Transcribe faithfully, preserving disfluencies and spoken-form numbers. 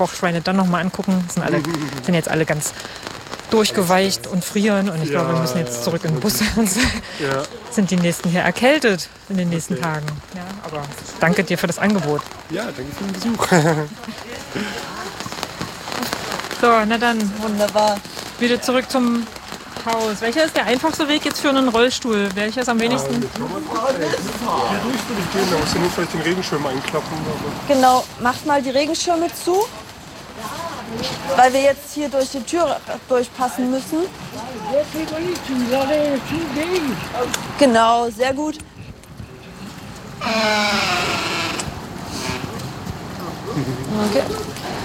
Bauchschweine dann nochmal angucken. Sind, alle, sind jetzt alle ganz durchgeweicht und frieren. Und ich ja, glaube, wir müssen jetzt zurück in den Bus. Sonst ja. sind die nächsten hier erkältet in den nächsten okay. Tagen. Ja, aber danke dir für das Angebot. Ja, danke für den Besuch. So, na dann. Wunderbar. Wieder zurück zum Haus. Welcher ist der einfachste Weg jetzt für einen Rollstuhl? Welcher ist am wenigsten? Hier durch würde ich gehen, da musst du nur vielleicht den Regenschirm einklappen. Genau, macht mal die Regenschirme zu, weil wir jetzt hier durch die Tür durchpassen müssen. Genau, sehr gut. Okay.